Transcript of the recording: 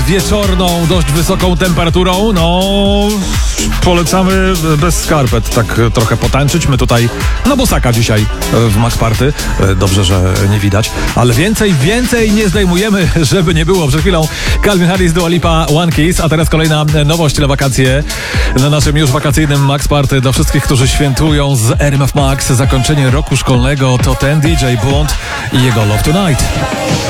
wieczorną, dość wysoką temperaturą, no polecamy bez skarpet tak trochę potańczyć. My tutaj na bosaka dzisiaj w Max Party. Dobrze, że nie widać, ale więcej nie zdejmujemy, żeby nie było. Przed chwilą Calvin Harris, Dua Lipa, One Kiss, a teraz kolejna nowość na wakacje na naszym już wakacyjnym Max Party. Do wszystkich, którzy świętują z RMF Max zakończenie roku szkolnego, to ten DJ Bond i jego Love Tonight.